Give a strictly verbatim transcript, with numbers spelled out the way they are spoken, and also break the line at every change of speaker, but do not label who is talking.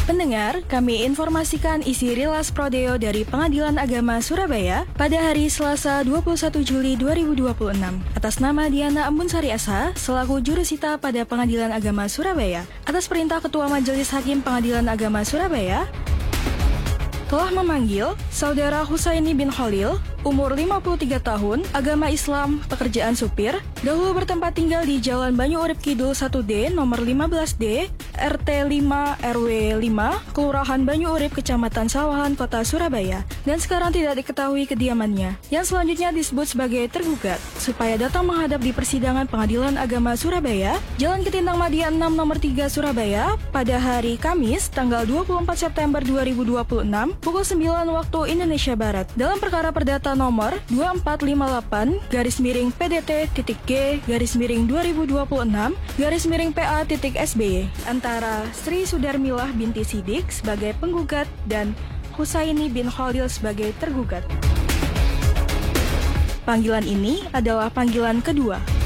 Pendengar, kami informasikan isi rilas prodeo dari Pengadilan Agama Surabaya pada hari Selasa dua puluh satu Juli dua ribu dua puluh enam. Atas nama Diana Ambunsari Asa, selaku jurusita pada Pengadilan Agama Surabaya, atas perintah Ketua Majelis Hakim Pengadilan Agama Surabaya, telah memanggil Saudara Husaini bin Khalil, umur lima puluh tiga tahun, agama Islam, pekerjaan supir, dahulu bertempat tinggal di Jalan Banyu Urip Kidul satu D, nomor lima belas D, R T lima R W lima, Kelurahan Banyu Urip, Kecamatan Sawahan, Kota Surabaya, dan sekarang tidak diketahui kediamannya, yang selanjutnya disebut sebagai tergugat, supaya datang menghadap di persidangan Pengadilan Agama Surabaya, Jalan Ketintang Madia enam nomor tiga Surabaya, pada hari Kamis, tanggal dua puluh empat September dua ribu dua puluh enam, pukul sembilan waktu Indonesia Barat, dalam perkara perdata nomor dua empat lima delapan garis miring P D T titik G garis miring dua ribu dua puluh enam garis miring P A titik S B Y antara Sri Sudarmilah binti Sidik sebagai penggugat dan Husaini bin Khalil sebagai tergugat. Panggilan ini adalah panggilan kedua.